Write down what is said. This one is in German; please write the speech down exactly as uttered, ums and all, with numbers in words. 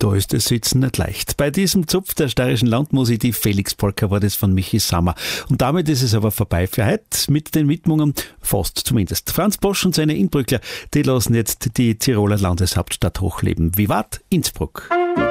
Da ist das Sitzen nicht leicht. Bei diesem Zupf der steirischen Landmusik, die Felix-Polka, war das von Michi Sammer. Und damit ist es aber vorbei für heute mit den Widmungen, fast zumindest. Franz Bosch und seine Innsbruckler, die lassen jetzt die Tiroler Landeshauptstadt hochleben. Vivat Innsbruck!